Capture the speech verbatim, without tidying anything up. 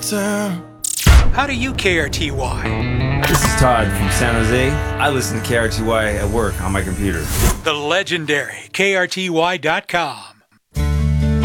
time. How do you K R T Y? This is Todd from San Jose. I listen to K R T Y at work on my computer. The legendary K R T Y dot com.